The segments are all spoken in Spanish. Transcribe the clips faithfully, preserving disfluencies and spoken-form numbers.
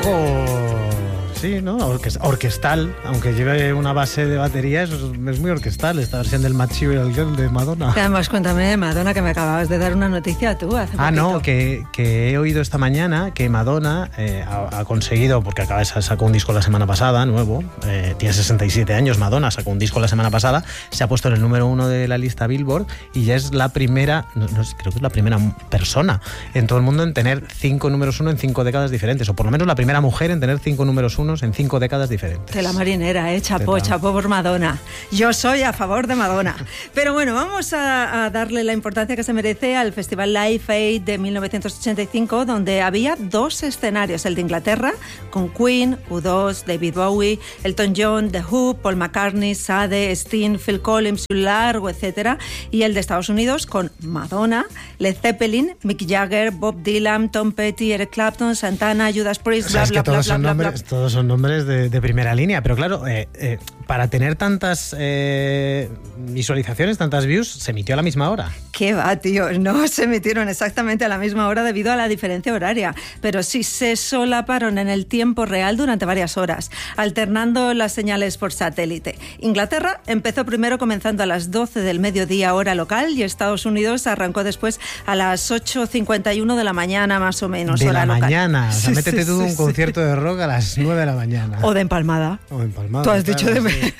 poco... Sí, ¿no? Orquestal, aunque lleve una base de batería, eso es muy orquestal, esta versión del Material Girl de Madonna. Además, cuéntame de Madonna, que me acababas de dar una noticia tú hace Ah, poquito. no, que, que he oído esta mañana que Madonna eh, ha, ha conseguido, porque acaba de sacar un disco la semana pasada, nuevo, eh, tiene sesenta y siete años, Madonna sacó un disco la semana pasada, se ha puesto en el número uno de la lista Billboard y ya es la primera, no, no, creo que es la primera persona en todo el mundo en tener cinco números uno en cinco décadas diferentes, o por lo menos la primera mujer en tener cinco números uno en cinco décadas diferentes. De la marinera, ¿eh? Chapó, Tela. chapó por Madonna. Yo soy a favor de Madonna. Pero bueno, vamos a, a darle la importancia que se merece al Festival Live Aid de mil novecientos ochenta y cinco, donde había dos escenarios, el de Inglaterra, con Queen, U dos, David Bowie, Elton John, The Who, Paul McCartney, Sade, Sting, Phil Collins, un largo, etcétera, y el de Estados Unidos con Madonna, Led Zeppelin, Mick Jagger, Bob Dylan, Tom Petty, Eric Clapton, Santana, Judas Priest, O sea, bla, es bla, que bla, todos, bla, son bla, nombres, bla. todos son nombres de, de primera línea, pero claro, eh, eh, para tener tantas eh, visualizaciones, tantas views, se emitió a la misma hora. ¿Qué va, tío? No se emitieron exactamente a la misma hora debido a la diferencia horaria, pero sí se solaparon en el tiempo real durante varias horas, alternando las señales por satélite. Inglaterra empezó primero comenzando a las doce del mediodía hora local y Estados Unidos arrancó después a las ocho cincuenta y uno de la mañana más o menos, de hora la local. mañana, o sea, Sí, métete sí, tú sí, un sí. concierto de rock a las nueve de la mañana. O de empalmada. O de empalmada. Tú has claro, dicho de... sí.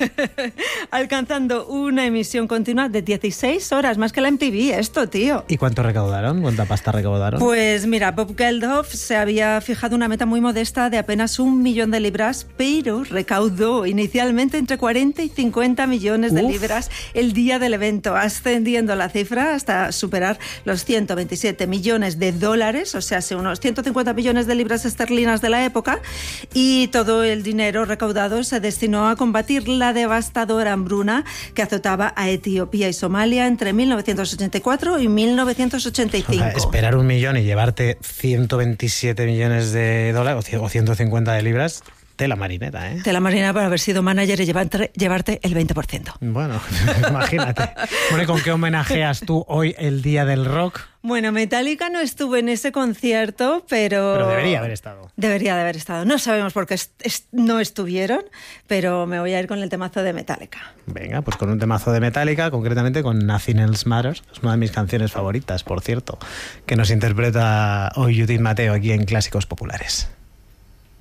Alcanzando una emisión continua de dieciséis horas, más que la M T V, esto, tío. ¿Y cuánto recaudaron? ¿Cuánta pasta recaudaron? Pues mira, Bob Geldof se había fijado una meta muy modesta de apenas un millón de libras, pero recaudó inicialmente entre cuarenta y cincuenta millones de Uf. libras el día del evento, ascendiendo la cifra hasta superar los ciento veintisiete millones de dólares, o sea, unos ciento cincuenta millones de libras esterlinas de la época, y todo el dinero recaudado se destinó a combatir la devastadora hambruna que azotaba a Etiopía y Somalia entre mil novecientos ochenta y cuatro y mil novecientos ochenta y cinco. O sea, esperar un millón y llevarte ciento veintisiete millones de dólares o ciento cincuenta de libras, tela marinera, ¿eh? Tela marinera para haber sido manager y llevarte, llevarte el veinte por ciento. Bueno, imagínate. Bueno, ¿con qué homenajeas tú hoy el Día del Rock? Bueno, Metallica no estuvo en ese concierto, pero... Pero debería haber estado. Debería de haber estado. No sabemos por qué est- est- no estuvieron, pero me voy a ir con el temazo de Metallica. Venga, pues con un temazo de Metallica, concretamente con Nothing Else Matters. Es una de mis canciones favoritas, por cierto, que nos interpreta hoy Judith Mateo aquí en Clásicos Populares.